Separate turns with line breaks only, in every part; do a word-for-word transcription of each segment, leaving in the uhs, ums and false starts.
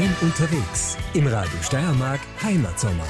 Daheim unterwegs. Im Radio Steiermark Heimatsommer.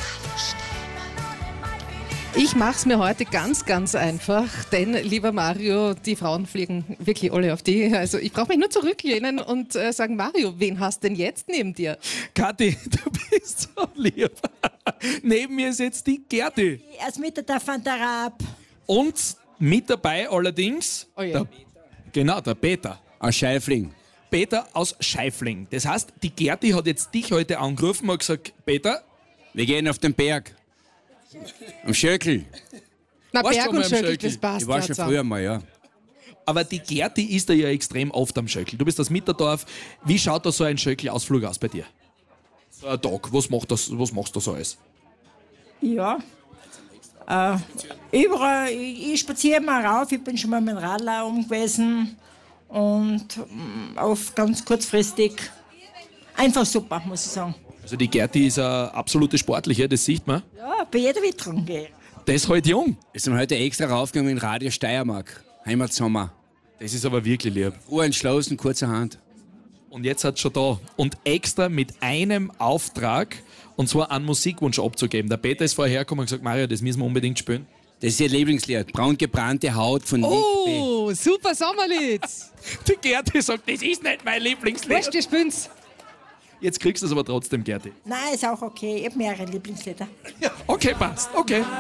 Ich mache es mir heute ganz, ganz einfach, denn, lieber Mario, die Frauen fliegen wirklich alle auf die. Also ich brauche mich nur zurücklehnen und äh, sagen, Mario, wen hast denn jetzt neben dir?
Kathi, du bist so lieb. Neben mir ist jetzt die Gerti.
Als mit der Van der Raab.
Und mit dabei allerdings,
Oh ja.
der, genau, der Peter.
Aus Scheifling.
Peter aus Scheifling. Das heißt, die Gerti hat jetzt dich heute angerufen und gesagt, Peter,
Wir gehen auf den Berg. Am Schöckl.
Na,
Warst
Berg
du mal
und
am
Schöckl,
Schöckl?
das passt.
Ich war
ja
schon
zusammen.
früher mal, ja.
aber die Gerti ist da ja extrem oft am Schöckl. Du bist aus Mitterdorf. Wie schaut da so ein Schöckl-Ausflug aus bei dir? So ein Tag, was, macht das, was machst du so alles?
Ja. Äh, überall, ich, ich spaziere mal rauf, ich bin schon mal mit dem Radler um gewesen und mm, auf ganz kurzfristig. Einfach super, muss ich sagen.
Also die Gerti ist eine absolute Sportliche, das sieht man.
Ja, bei jeder Witterung gehe ich.
Der ist halt jung.
Wir sind heute extra raufgegangen in Radio Steiermark. Heimatsommer.
Das ist aber wirklich lieb.
Urentschlossen, kurzer Hand.
Und jetzt hat schon da. Und extra mit einem Auftrag, und zwar einen Musikwunsch abzugeben. Der Peter ist vorher hergekommen und gesagt, Mario, das müssen wir unbedingt spielen.
Das ist ihr Lieblingslied. Braungebrannte Haut von Nick B.
Oh, super Sommerlied.
Die Gerti sagt, das ist nicht mein Lieblingslied.
Weißt du, wir spielen's.
Jetzt kriegst du es aber trotzdem, Gerti.
Nein, ist auch okay. Ich habe mehrere Lieblingslieder.
Okay, passt. Okay.